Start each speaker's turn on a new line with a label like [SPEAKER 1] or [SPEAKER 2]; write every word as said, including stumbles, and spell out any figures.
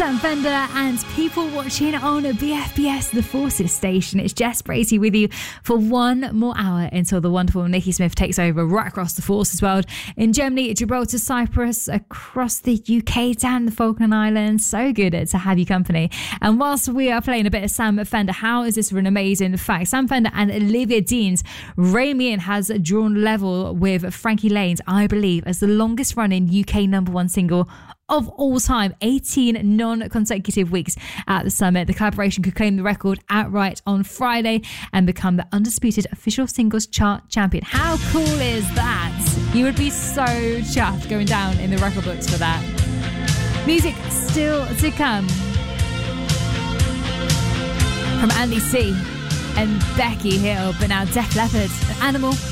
[SPEAKER 1] Sam Fender and People Watching on B F B S, the Forces station. It's Jess Bracey with you for one more hour until the wonderful Nikki Smith takes over right across the Forces world. In Germany, Gibraltar, Cyprus, across the U K, down the Falkland Islands. So good to have you company. And whilst we are playing a bit of Sam Fender, how is this for an amazing fact? Sam Fender and Olivia Dean's Rain Me In has drawn level with Frankie Lane's I Believe as the longest running U K number one single of all time, eighteen non-consecutive weeks at the summit. The collaboration could claim the record outright on Friday and become the undisputed official singles chart champion. How cool is that? You would be so chuffed going down in the record books for that. Music still to come from Andy C and Becky Hill, but now Def Leppard, Animal.